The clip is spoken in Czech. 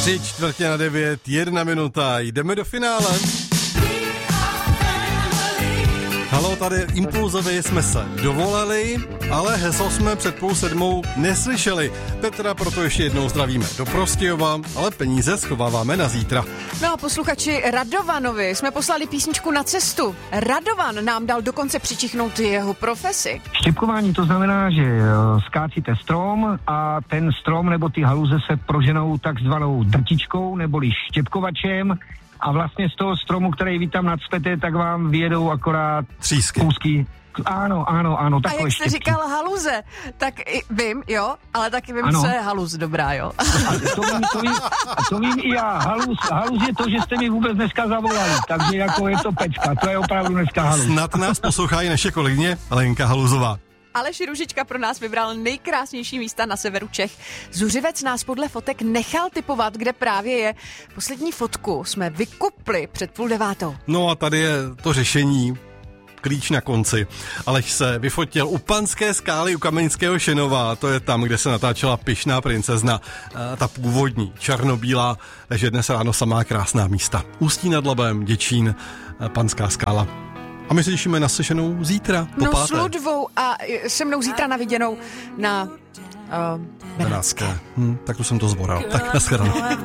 8:45, 1 minuta, jdeme do finále. Halo, tady impulzově jsme se dovolali, ale heslo jsme před 6:30 neslyšeli. Petra proto ještě jednou zdravíme do Prostějova, ale peníze schováváme na zítra. No a posluchači Radovanovi jsme poslali písničku Na cestu. Radovan nám dal dokonce přičichnout jeho profesi. Štěpkování to znamená, že skácíte strom a ten strom nebo ty haluze se proženou takzvanou drtičkou neboli štěpkovačem a vlastně z toho stromu, který vy tam nacpete, tak vám vyjedou akorát třísky. Kousky. Ano, takové a jak jste štěpky. říkal haluze, tak vím, jo, ale taky vím, ano. co je haluz dobrá, jo. To vím i já. Haluz je to, že jste mi vůbec dneska zavolali, takže jako je to pecka, to je opravdu dneska haluz. Snad nás poslouchá i naše kolegyně Lenka Haluzová. Aleš Růžička pro nás vybral nejkrásnější místa na severu Čech. Zuřivec nás podle fotek nechal tipovat, kde právě je. Poslední fotku jsme vykupli před 8:30. No a tady je to řešení, klíč na konci. Aleš se vyfotil u Panské skály u Kamenického Šenova, to je tam, kde se natáčela Pyšná princezna, ta původní, černobílá, takže dnes ráno samá krásná místa. Ústí nad Labem, Děčín, Panská skála. A my se těšíme na slyšenou zítra, po páté. No s Ludvou a se mnou zítra na viděnou na Benátské. Tak tu jsem to zboral. Tak nashledanou.